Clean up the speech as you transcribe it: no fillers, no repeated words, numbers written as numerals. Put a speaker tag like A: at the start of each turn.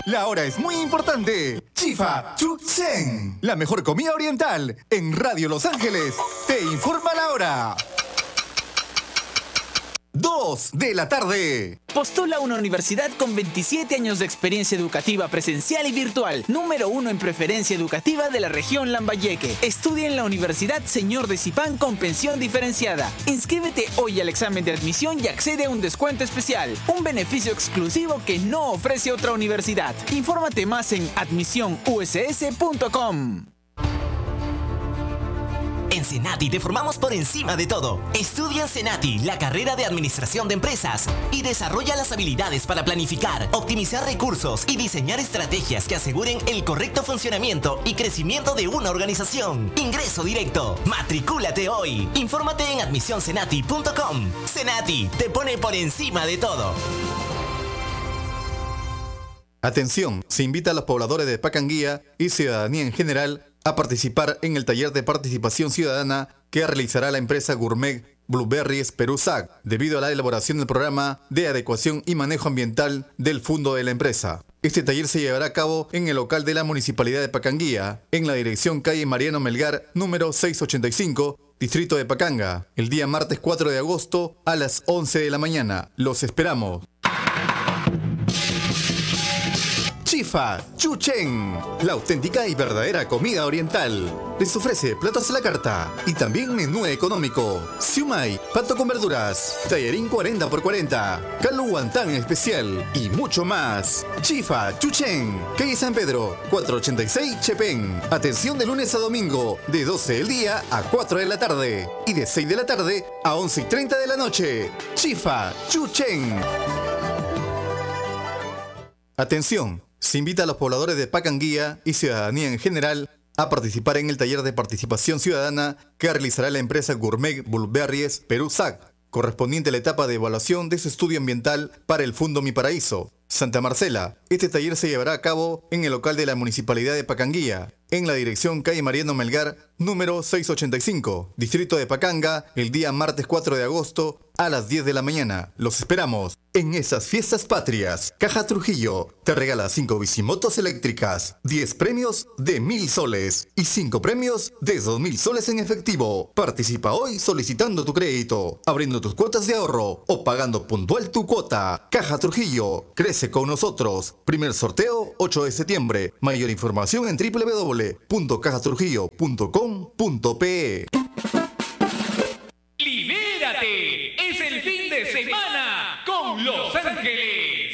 A: La hora es muy importante. Chifa Chuchen, la mejor comida oriental en Radio Los Ángeles. Te informa la hora. 2 de la tarde.
B: Postula a una universidad con 27 años de experiencia educativa presencial y virtual. Número 1 en preferencia educativa de la región Lambayeque. Estudia en la Universidad Señor de Zipán con pensión diferenciada. Inscríbete hoy al examen de admisión y accede a un descuento especial. Un beneficio exclusivo que no ofrece otra universidad. Infórmate más en admisionuss.com.
C: En Senati te formamos por encima de todo. Estudia en Senati la carrera de Administración de Empresas y desarrolla las habilidades para planificar, optimizar recursos y diseñar estrategias que aseguren el correcto funcionamiento y crecimiento de una organización. Ingreso directo. Matricúlate hoy. Infórmate en admisioncenati.com. Senati te pone por encima de todo.
A: Atención, se invita a los pobladores de Pacanguía y ciudadanía en general a participar en el taller de participación ciudadana que realizará la empresa Gourmet Blueberries Perú SAC, debido a la elaboración del programa de adecuación y manejo ambiental del fondo de la empresa. Este taller se llevará a cabo en el local de la Municipalidad de Pacanguía, en la dirección calle Mariano Melgar, número 685, distrito de Pacanga, el día martes 4 de agosto a las 11 de la mañana. Los esperamos. Chifa Chuchen, la auténtica y verdadera comida oriental. Les ofrece platos a la carta y también menú económico. Siumai, pato con verduras, tallarín 40x40, caldo guantán especial y mucho más. Chifa Chuchen, calle San Pedro, 486 Chepén. Atención de lunes a domingo, de 12 del día a 4 de la tarde y de 6 de la tarde a 11:30 de la noche. Chifa Chuchen. Atención. Se invita a los pobladores de Pacanguía y ciudadanía en general a participar en el taller de participación ciudadana que realizará la empresa Gourmet Blueberries Perú SAC, correspondiente a la etapa de evaluación de su estudio ambiental para el Fondo Mi Paraíso, Santa Marcela. Este taller se llevará a cabo en el local de la Municipalidad de Pacanguía, en la dirección calle Mariano Melgar, número 685, distrito de Pacanga, el día martes 4 de agosto a las 10 de la mañana. Los esperamos. En esas fiestas patrias, Caja Trujillo te regala 5 bicimotos eléctricas, 10 premios de 1,000 soles y 5 premios de 2,000 soles en efectivo. Participa hoy solicitando tu crédito, abriendo tus cuotas de ahorro o pagando puntual tu cuota. Caja Trujillo, crece con nosotros. Primer sorteo 8 de septiembre. Mayor información en www.cajatrujillo.com.pe.
D: ¡Libérate! ¡Es el fin de semana con Los Ángeles!